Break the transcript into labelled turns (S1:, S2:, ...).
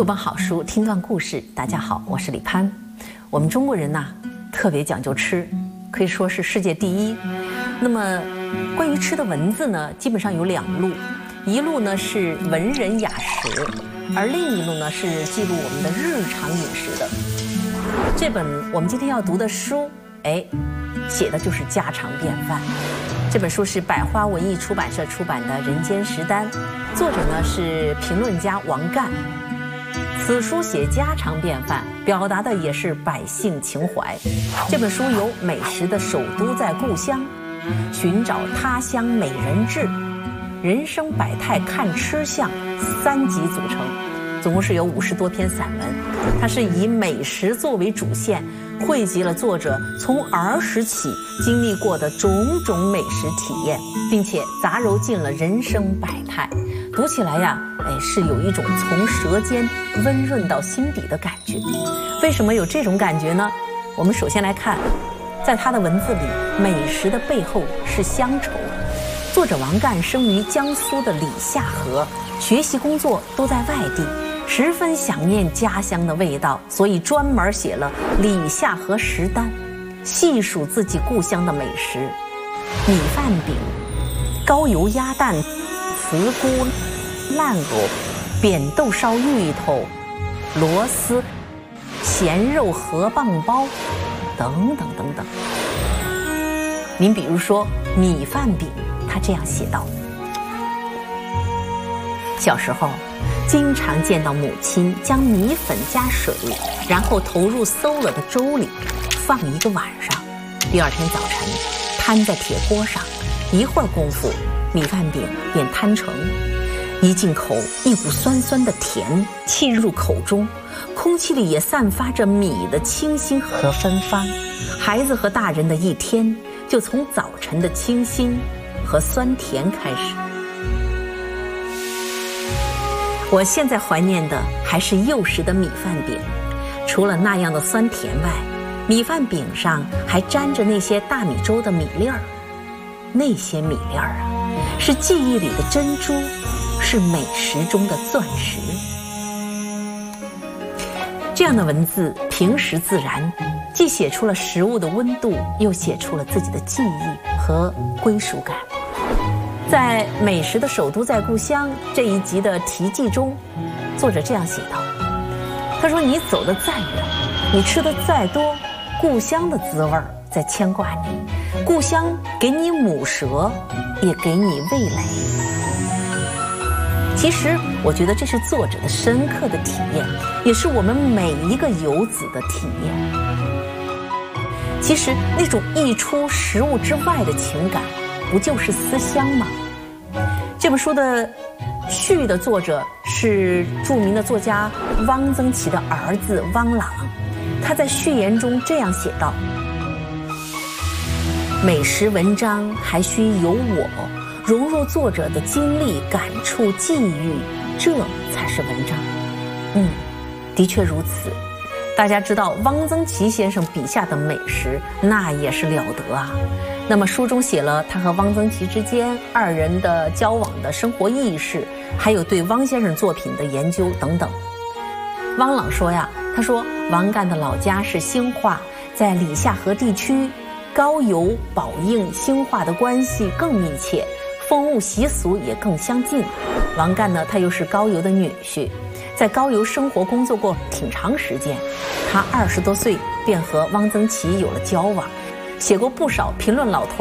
S1: 读本好书，听段故事。大家好，我是李攀。我们中国人呐，特别讲究吃，可以说是世界第一。那么，关于吃的文字呢，基本上有两路，一路呢是文人雅食，而另一路呢是记录我们的日常饮食的。这本我们今天要读的书，写的就是家常便饭。这本书是百花文艺出版社出版的《人间食单》，作者呢是评论家王干。此书写家常便饭，表达的也是百姓情怀。这本书由美食的首都在故乡，寻找他乡美人志，人生百态看吃相3集组成，总共是有50多篇散文。它是以美食作为主线，汇集了作者从儿时起经历过的种种美食体验，并且杂糅进了人生百态。读起来呀，是有一种从舌尖温润到心底的感觉。为什么有这种感觉呢？我们首先来看，在他的文字里，美食的背后是乡愁。作者王干生于江苏的李下河，学习工作都在外地，十分想念家乡的味道，所以专门写了《李下河食单》，细数自己故乡的美食：米饭饼、高油鸭蛋、茨菇、烂藕、扁豆烧芋头、螺丝、咸肉河蚌包等等等等。您比如说米饭饼，他这样写道：小时候经常见到母亲将米粉加水，然后投入馊了的粥里放1个晚上，第2天早晨摊在铁锅上，一会儿功夫米饭饼便摊成。一进口，一股酸酸的甜沁入口中，空气里也散发着米的清新和芬芳。孩子和大人的一天就从早晨的清新和酸甜开始。我现在怀念的还是幼时的米饭饼，除了那样的酸甜外，米饭饼上还沾着那些大米粥的米粒儿。那些米粒儿啊，是记忆里的珍珠，是美食中的钻石。这样的文字平实自然，既写出了食物的温度，又写出了自己的记忆和归属感。在《美食的首都在故乡》这一集的题记中，作者这样写道：他说，你走得再远，你吃得再多，故乡的滋味在牵挂你，故乡给你母舌，也给你味蕾。其实我觉得这是作者的深刻的体验，也是我们每一个游子的体验。其实那种溢出食物之外的情感，不就是思乡吗？这本书的序的作者是著名的作家汪曾祺的儿子汪朗，他在序言中这样写道：美食文章还需有我，融入作者的经历、感触、际遇，这才是文章。的确如此。大家知道汪曾祺先生笔下的美食，那也是了得啊。那么书中写了他和汪曾祺之间2人的交往的生活轶事，还有对汪先生作品的研究等等。汪朗说呀，他说王干的老家是兴化，在李下河地区，高邮、宝应、兴化的关系更密切，风物习俗也更相近。王干呢，他又是高邮的女婿，在高邮生活工作过挺长时间。他20多岁便和汪曾祺有了交往，写过不少评论老头